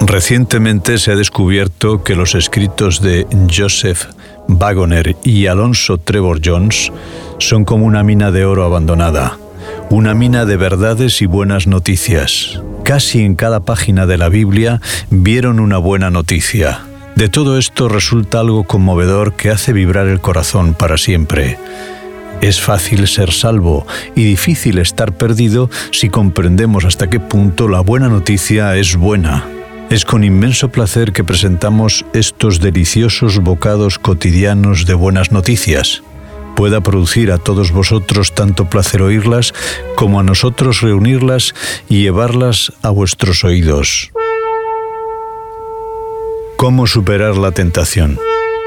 Recientemente se ha descubierto que los escritos de Joseph Wagoner y Alonzo Trevor Jones son como una mina de oro abandonada, una mina de verdades y buenas noticias. Casi en cada página de la Biblia vieron una buena noticia. De todo esto resulta algo conmovedor que hace vibrar el corazón para siempre. Es fácil ser salvo y difícil estar perdido si comprendemos hasta qué punto la buena noticia es buena. Es con inmenso placer que presentamos estos deliciosos bocados cotidianos de buenas noticias. Pueda producir a todos vosotros tanto placer oírlas como a nosotros reunirlas y llevarlas a vuestros oídos. ¿Cómo superar la tentación?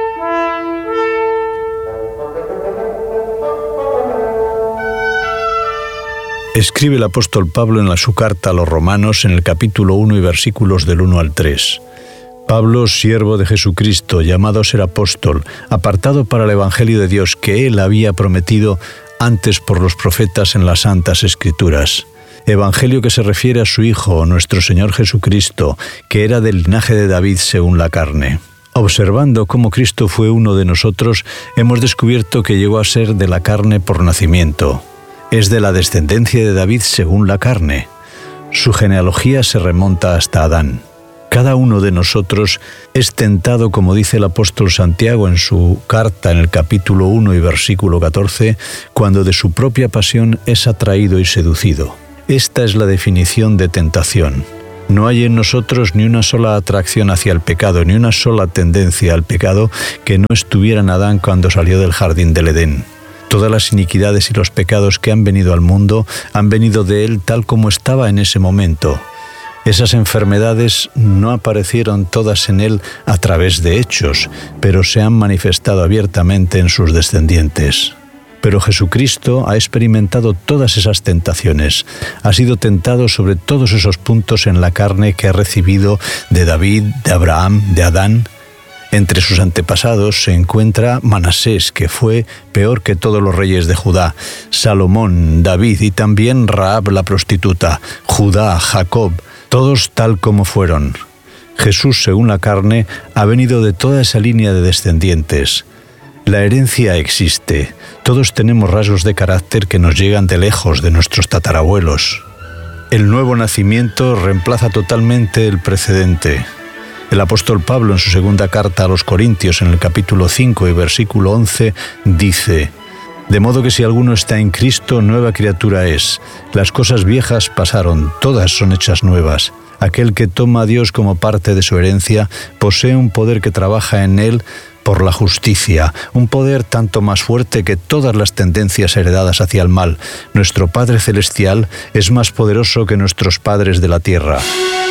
Escribe el apóstol Pablo en su carta a los Romanos en el capítulo 1 y versículos del 1 al 3. Pablo, siervo de Jesucristo, llamado a ser apóstol, apartado para el Evangelio de Dios que él había prometido antes por los profetas en las Santas Escrituras. Evangelio que se refiere a su Hijo, nuestro Señor Jesucristo, que era del linaje de David según la carne. Observando cómo Cristo fue uno de nosotros, hemos descubierto que llegó a ser de la carne por nacimiento. Es de la descendencia de David según la carne. Su genealogía se remonta hasta Adán. Cada uno de nosotros es tentado, como dice el apóstol Santiago en su carta en el capítulo 1 y versículo 14, cuando de su propia pasión es atraído y seducido. Esta es la definición de tentación. No hay en nosotros ni una sola atracción hacia el pecado, ni una sola tendencia al pecado que no estuviera en Adán cuando salió del jardín del Edén. Todas las iniquidades y los pecados que han venido al mundo han venido de él tal como estaba en ese momento. Esas enfermedades no aparecieron todas en él a través de hechos, pero se han manifestado abiertamente en sus descendientes. Pero Jesucristo ha experimentado todas esas tentaciones. Ha sido tentado sobre todos esos puntos en la carne que ha recibido de David, de Abraham, de Adán. Entre sus antepasados se encuentra Manasés, que fue peor que todos los reyes de Judá, Salomón, David y también Rahab la prostituta, Judá, Jacob, todos tal como fueron. Jesús, según la carne, ha venido de toda esa línea de descendientes. La herencia existe. Todos tenemos rasgos de carácter que nos llegan de lejos de nuestros tatarabuelos. El nuevo nacimiento reemplaza totalmente el precedente. El apóstol Pablo en su segunda carta a los Corintios en el capítulo 5 y versículo 11 dice: de modo que si alguno está en Cristo, nueva criatura es. Las cosas viejas pasaron, todas son hechas nuevas. Aquel que toma a Dios como parte de su herencia posee un poder que trabaja en él por la justicia, un poder tanto más fuerte que todas las tendencias heredadas hacia el mal. Nuestro Padre Celestial es más poderoso que nuestros padres de la tierra.